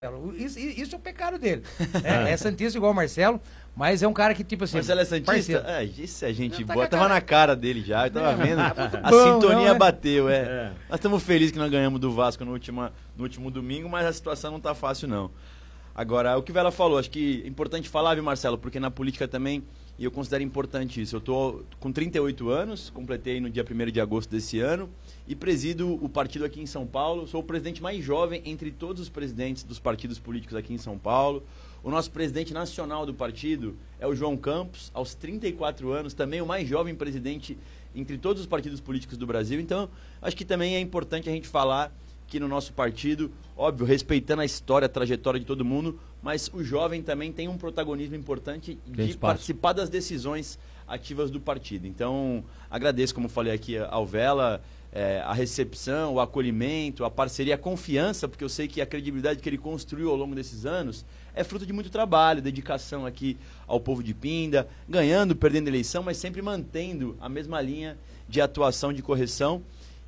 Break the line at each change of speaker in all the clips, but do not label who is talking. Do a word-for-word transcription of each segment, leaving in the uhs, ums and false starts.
Isso, isso é o pecado dele. É, é santista igual o Marcelo, mas é um cara que, tipo assim...
Marcelo é santista? É, isso é gente
não, tá
boa. Tava
cara.
na cara dele já, eu tava vendo. A
Bom,
sintonia
não, é?
bateu, é.
É.
Nós estamos felizes que nós ganhamos do Vasco no, última, no último domingo, mas a situação não tá fácil, não. Agora, o que o Vela falou, acho que é importante falar, viu, Marcelo? Porque na política também, e eu considero importante isso. Eu tô com trinta e oito anos, completei no dia primeiro de agosto desse ano, e presido o partido aqui em São Paulo. Sou o presidente mais jovem entre todos os presidentes dos partidos políticos aqui em São Paulo. O nosso presidente nacional do partido é o João Campos, aos trinta e quatro anos, também o mais jovem presidente entre todos os partidos políticos do Brasil. Então, acho que também é importante a gente falar que no nosso partido, óbvio, respeitando a história, a trajetória de todo mundo, mas o jovem também tem um protagonismo importante de participar das decisões ativas do partido. Então, agradeço, como falei aqui, ao Vela, é, a recepção, o acolhimento, a parceria, a confiança, porque eu sei que a credibilidade que ele construiu ao longo desses anos é fruto de muito trabalho, dedicação aqui ao povo de Pinda, ganhando, perdendo eleição, mas sempre mantendo a mesma linha de atuação, de correção.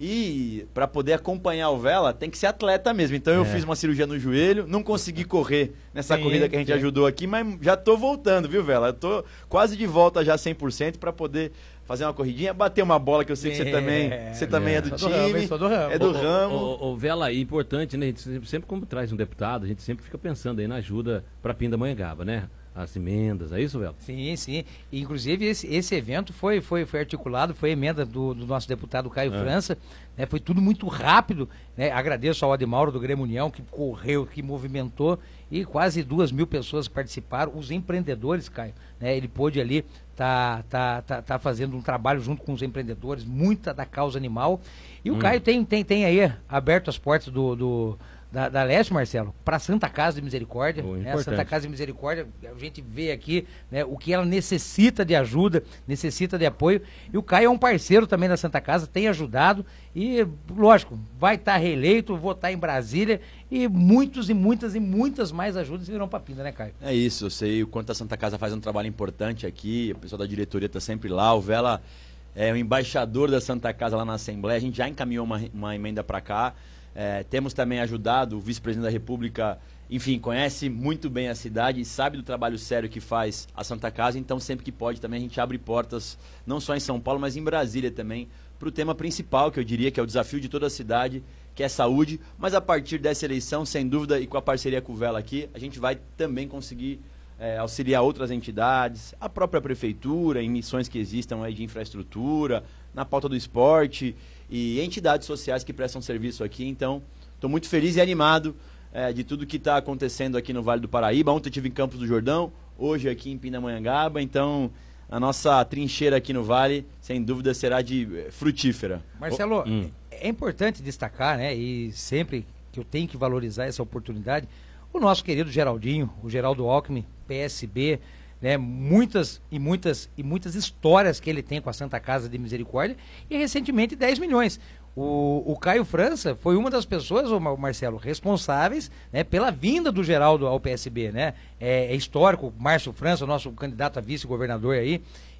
E para poder acompanhar o Vela, tem que ser atleta mesmo. Então eu é. fiz uma cirurgia no joelho, não consegui correr nessa sim, corrida que a gente sim. ajudou aqui, mas já tô voltando, viu, Vela? Eu tô quase de volta já cem por cento para poder fazer uma corridinha, bater uma bola, que eu sei que você é, também, você também é, é do
sou
time,
do ramo, do ramo.
é do
o,
ramo.
O, o, o Vela, é importante, né? A gente sempre, sempre como traz um deputado, a gente sempre fica pensando aí na ajuda para Pindamonhangaba, né? As emendas, é isso, Vela?
Sim, sim. E, inclusive, esse, esse evento foi, foi, foi articulado, foi emenda do, do nosso deputado Caio é. França, né? Foi tudo muito rápido, né? Agradeço ao Ademauro do Grêmio União, que correu, que movimentou, e quase duas mil pessoas participaram, os empreendedores, Caio, né? Ele pôde ali tá, tá, tá, tá fazendo um trabalho junto com os empreendedores, muita da causa animal, e o hum. Caio tem, tem, tem aí aberto as portas do... do Da, da Leste, Marcelo, para Santa Casa de Misericórdia,
oh,
né? A Santa Casa de Misericórdia, a gente vê aqui, né, o que ela necessita de ajuda, necessita de apoio, e o Caio é um parceiro também da Santa Casa, tem ajudado, e lógico, vai estar tá reeleito, vou estar tá em Brasília, e muitos e muitas e muitas mais ajudas virão para Pinda, né, Caio?
É isso, eu sei o quanto a Santa Casa faz um trabalho importante aqui, o pessoal da diretoria está sempre lá, o Vela é o embaixador da Santa Casa lá na Assembleia, a gente já encaminhou uma, uma emenda para cá. É, temos também ajudado o vice-presidente da República, enfim, conhece muito bem a cidade e sabe do trabalho sério que faz a Santa Casa, então sempre que pode também a gente abre portas, não só em São Paulo, mas em Brasília também, para o tema principal, que eu diria que é o desafio de toda a cidade, que é saúde, mas a partir dessa eleição, sem dúvida, e com a parceria com o Vela aqui, a gente vai também conseguir é, auxiliar outras entidades, a própria prefeitura, em missões que existam aí de infraestrutura, na pauta do esporte, e entidades sociais que prestam serviço aqui. Então, estou muito feliz e animado é, de tudo que está acontecendo aqui no Vale do Paraíba. Ontem eu estive em Campos do Jordão, hoje aqui em Pindamonhangaba. Então, a nossa trincheira aqui no Vale, sem dúvida, será de frutífera.
Marcelo,
oh, hum.
é importante destacar, né, e sempre que eu tenho que valorizar essa oportunidade, o nosso querido Geraldinho, o Geraldo Alckmin, P S B, né, muitas e muitas e muitas histórias que ele tem com a Santa Casa de Misericórdia, e recentemente dez milhões. O, o Caio França foi uma das pessoas, o Marcelo, responsáveis, né, pela vinda do Geraldo ao P S B, né? É, é histórico, Márcio França, nosso candidato a vice-governador aí,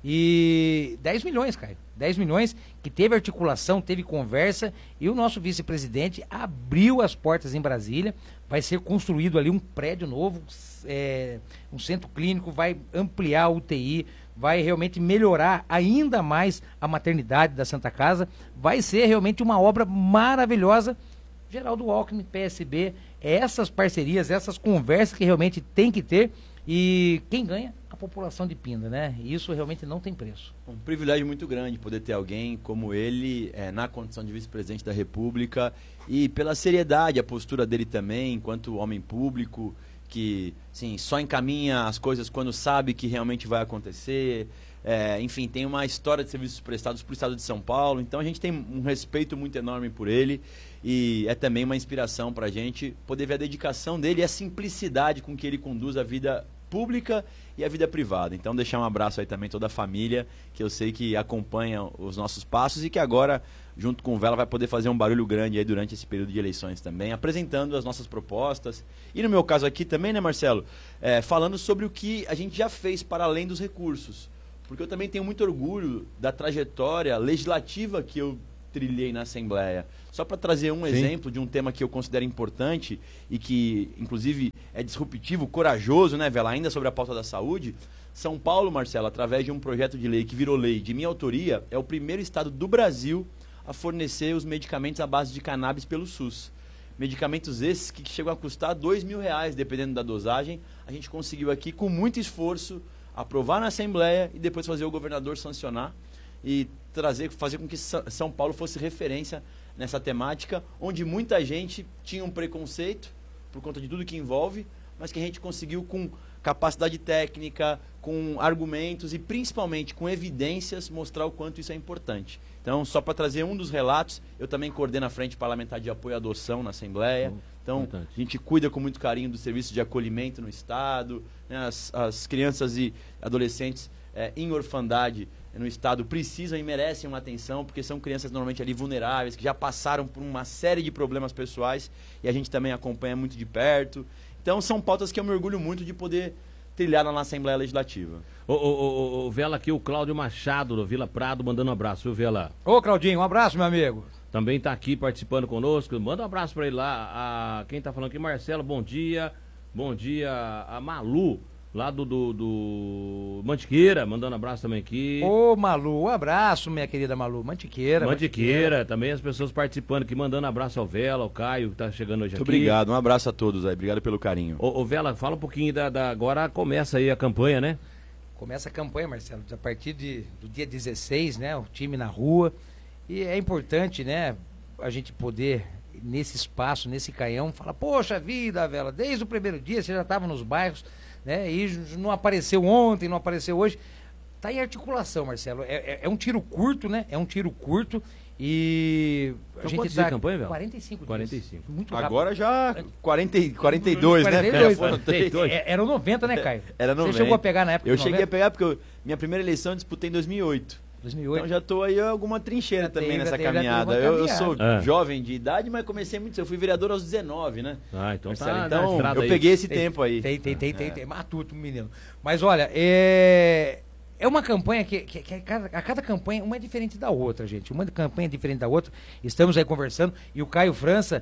e dez milhões, Caio. dez milhões que teve articulação, teve conversa, e o nosso vice-presidente abriu as portas em Brasília. Vai ser construído ali um prédio novo, é, um centro clínico, vai ampliar a U T I, vai realmente melhorar ainda mais a maternidade da Santa Casa, vai ser realmente uma obra maravilhosa. Geraldo Alckmin, P S B, essas parcerias, essas conversas que realmente tem que ter, e quem ganha? A população de Pinda, né? E isso realmente não tem preço.
Um privilégio muito grande poder ter alguém como ele é, na condição de vice-presidente da República, e pela seriedade, a postura dele também, enquanto homem público, que sim, só encaminha as coisas quando sabe que realmente vai acontecer. É, enfim, tem uma história de serviços prestados para o estado de São Paulo, então a gente tem um respeito muito enorme por ele, e é também uma inspiração para a gente poder ver a dedicação dele e a simplicidade com que ele conduz a vida pública e a vida privada. Então deixar um abraço aí também toda a família, que eu sei que acompanha os nossos passos e que agora, junto com o Vela, vai poder fazer um barulho grande aí durante esse período de eleições também, apresentando as nossas propostas. E no meu caso aqui também, né, Marcelo, é, falando sobre o que a gente já fez para além dos recursos. Porque eu também tenho muito orgulho da trajetória legislativa que eu trilhei na Assembleia. Só para trazer um Sim. exemplo de um tema que eu considero importante e que, inclusive, é disruptivo, corajoso, né, Vela, ainda sobre a pauta da saúde. São Paulo, Marcelo, através de um projeto de lei que virou lei de minha autoria, é o primeiro estado do Brasil a fornecer os medicamentos à base de cannabis pelo SUS. Medicamentos esses que chegam a custar dois mil reais, dependendo da dosagem. A gente conseguiu aqui, com muito esforço, aprovar na Assembleia e depois fazer o governador sancionar e trazer, fazer com que São Paulo fosse referência nessa temática, onde muita gente tinha um preconceito por conta de tudo que envolve, mas que a gente conseguiu com capacidade técnica, com argumentos e principalmente com evidências mostrar o quanto isso é importante. Então, só para trazer um dos relatos, eu também coordeno a Frente Parlamentar de Apoio à Adoção na Assembleia. Então, importante. A gente cuida com muito carinho do serviço de acolhimento no Estado, né? as, as crianças e adolescentes é, em orfandade no Estado precisam e merecem uma atenção, porque são crianças normalmente ali vulneráveis, que já passaram por uma série de problemas pessoais e a gente também acompanha muito de perto. Então, são pautas que eu me orgulho muito de poder trilhar na Assembleia Legislativa.
Ô, ô, ô, ô, Vela, aqui o Cláudio Machado, do Vila Prado, mandando um abraço, viu, Vela?
Ô, Claudinho, um abraço, meu amigo.
Também tá aqui participando conosco, manda um abraço pra ele lá. A, quem tá falando aqui, Marcelo, bom dia. Bom dia, a Malu, lá do, do, do Mantiqueira, mandando um abraço também aqui.
Ô, Malu, um abraço, minha querida Malu. Mantiqueira.
Mantiqueira, Mantiqueira. Também as pessoas participando aqui, mandando um abraço ao Vela, ao Caio, que tá chegando hoje
Muito
aqui.
Muito obrigado, um abraço a todos aí, obrigado pelo carinho.
Ô, ô Vela, fala um pouquinho da, da... Agora começa aí a campanha, né?
Começa a campanha, Marcelo, a partir de, do dia dezesseis, né? O time na rua. E é importante, né? A gente poder, nesse espaço, nesse canhão, falar, poxa vida, Vela, desde o primeiro dia você já estava nos bairros, né? E não apareceu ontem, não apareceu hoje. Tá em articulação, Marcelo. É, é, é um tiro curto, né? É um tiro curto e a
então,
gente
tá... campanha, Vela?
quarenta e cinco
quarenta e cinco.
Muito rápido.
Agora já quarenta, quarenta e dois,
quarenta e dois,
né?
né? Foram três. É, eram noventa, né, Caio?
Era noventa.
Você chegou a pegar na época
Eu
de
cheguei
noventa?
a pegar porque eu, minha primeira eleição eu disputei em dois mil e oito.
dois mil e oito.
Então já estou aí alguma trincheira
Já
também
teve,
nessa
já teve,
caminhada.
já teve
Eu, eu
caminhada.
sou
É.
jovem de idade, mas comecei muito cedo. Eu fui vereador aos dezenove, né?
Ah, então
Marcelo,
tá
então
na estrada
eu
aí.
peguei esse
Tem,
tempo aí.
Tem, tem, tem, tem,
É.
tem. Matuto, menino. Mas olha, é... É uma campanha que, que, que a, cada, a cada campanha uma é diferente da outra, gente. Uma campanha é diferente da outra. Estamos aí conversando e o Caio França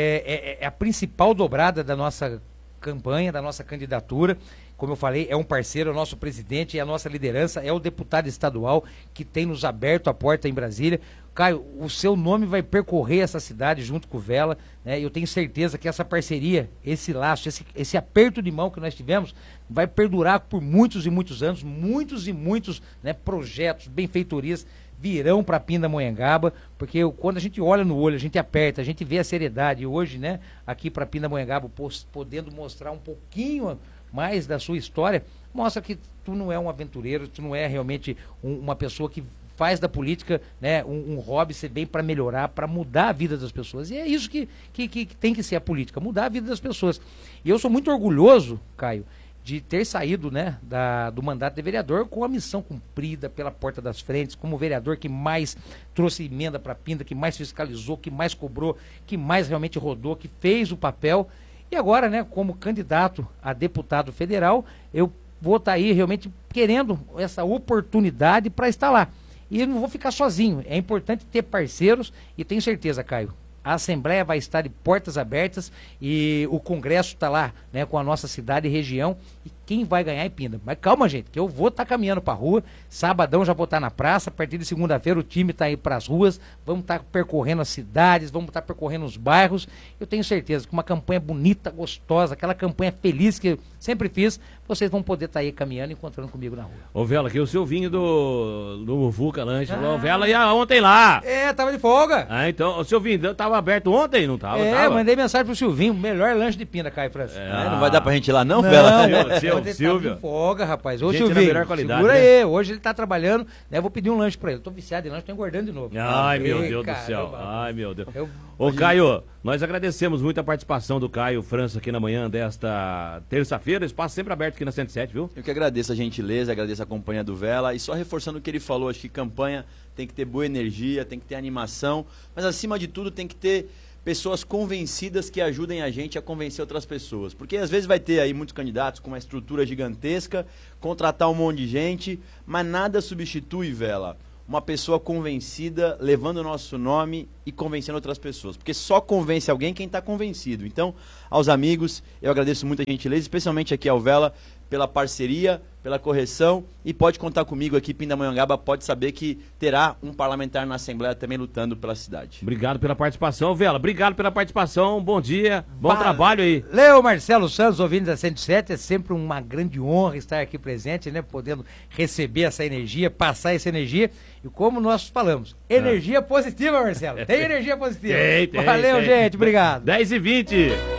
é, é, é a principal dobrada da nossa campanha, da nossa candidatura. Como eu falei, é um parceiro, é o nosso presidente, é a nossa liderança, é o deputado estadual que tem nos aberto a porta em Brasília. Caio, o seu nome vai percorrer essa cidade junto com o Vela, né? Eu tenho certeza que essa parceria, esse laço, esse, esse aperto de mão que nós tivemos, vai perdurar por muitos e muitos anos, muitos e muitos, né, projetos, benfeitorias virão para Pindamonhangaba, porque eu, quando a gente olha no olho, a gente aperta, a gente vê a seriedade. E hoje, né, aqui para Pindamonhangaba, podendo mostrar um pouquinho mais da sua história, mostra que tu não é um aventureiro, tu não é realmente um, uma pessoa que faz da política, né, um, um hobby, ser bem para melhorar, para mudar a vida das pessoas. E é isso que, que, que tem que ser a política, mudar a vida das pessoas. E eu sou muito orgulhoso, Caio, de ter saído, né, da, do mandato de vereador com a missão cumprida pela porta das frentes, como vereador que mais trouxe emenda para Pinda, que mais fiscalizou, que mais cobrou, que mais realmente rodou, que fez o papel. E agora, né, como candidato a deputado federal, eu vou estar aí realmente querendo essa oportunidade para estar lá. E eu não vou ficar sozinho, é importante ter parceiros e tenho certeza, Caio, a Assembleia vai estar de portas abertas e o Congresso está lá, né, com a nossa cidade e região, e quem vai ganhar é Pinda. Mas calma, gente, que eu vou estar tá caminhando para a rua, sabadão já vou estar tá na praça, a partir de segunda-feira o time está aí para as ruas, vamos estar tá percorrendo as cidades, vamos estar tá percorrendo os bairros. Eu tenho certeza que uma campanha bonita, gostosa, aquela campanha feliz que eu sempre fiz, vocês vão poder estar tá aí caminhando e encontrando comigo na rua.
Ô Vela, aqui o seu vinho do, do Vuca Lanche. Ah. Ô Vela ia ontem lá.
É, tava de folga.
Ah, então, o seu vinho tava aberto ontem, não tava?
É,
tava?
mandei mensagem pro Silvinho, melhor lanche de Pinda, Caio França.
É, ah. Não vai dar pra gente ir lá não,
não
Vela?
Seu, seu, Silvio.
Tá de folga, rapaz. Ô,
Gente
Silvinho,
melhor qualidade,
segura
né?
aí. Hoje ele tá trabalhando, né? Vou pedir um lanche pra ele. Tô viciado em lanche, tô engordando de novo.
Ai, meu
Ei,
Deus
caramba.
do céu. Ai, meu Deus.
Eu...
Ô, Caio, nós agradecemos muito a participação do Caio França aqui na manhã desta terça-feira. Espaço sempre aberto aqui na cento e sete, viu?
Eu que agradeço a gentileza, agradeço a companhia do Vela. E só reforçando o que ele falou, acho que campanha tem que ter boa energia, tem que ter animação, mas acima de tudo tem que ter pessoas convencidas que ajudem a gente a convencer outras pessoas. Porque às vezes vai ter aí muitos candidatos com uma estrutura gigantesca, contratar um monte de gente, mas nada substitui, Vela, uma pessoa convencida, levando o nosso nome e convencendo outras pessoas. Porque só convence alguém quem está convencido. Então, aos amigos, eu agradeço muito a gentileza, especialmente aqui ao Vela, pela parceria, pela correção, e pode contar comigo aqui, Pindamonhangaba, pode saber que terá um parlamentar na Assembleia também lutando pela cidade.
Obrigado pela participação, Vela, obrigado pela participação, bom dia, bom Valeu. trabalho aí.
Leo Marcelo Santos, ouvindo da cento e sete, é sempre uma grande honra estar aqui presente, né, podendo receber essa energia, passar essa energia, e como nós falamos, energia ah. positiva, Marcelo, tem energia positiva.
Tem, tem,
Valeu,
tem.
gente, obrigado.
dez e vinte.